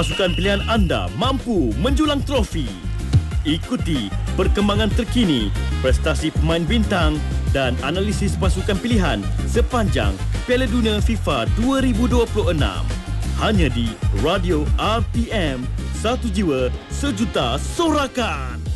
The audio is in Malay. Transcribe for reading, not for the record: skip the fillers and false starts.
Pasukan pilihan anda mampu menjulang trofi. Ikuti perkembangan terkini, prestasi pemain bintang dan analisis pasukan pilihan sepanjang Piala Dunia FIFA 2026. Hanya di Radio RTM, satu jiwa sejuta sorakan.